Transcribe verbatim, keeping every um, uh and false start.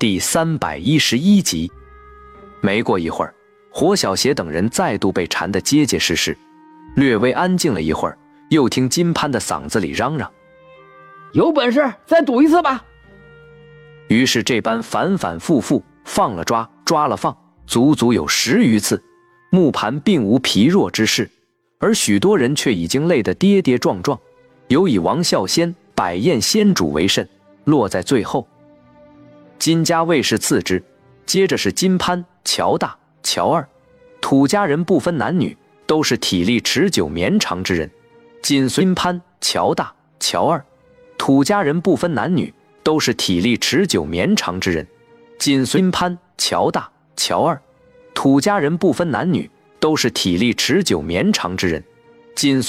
第三百一十一集。没过一会儿，火小邪等人再度被缠得结结实实，略微安静了一会儿，又听金潘的嗓子里嚷嚷：“ 有本事再赌一次吧！” 于是这般反反复复，放了抓，抓了放，足足有十余次。木盘并无疲弱之势，而许多人却已经累得跌跌撞撞，尤以王啸仙、百宴仙主为甚，落在最后。金家卫士次之，接着是金潘、乔大、乔二。土家人不分男女，都是体力持久绵长之人。紧随金潘、乔大、乔二。土家人不分男女，都是体力持久绵长之人。紧随金潘、乔大、乔二。土家人不分男女，都是体力持久绵长之人。紧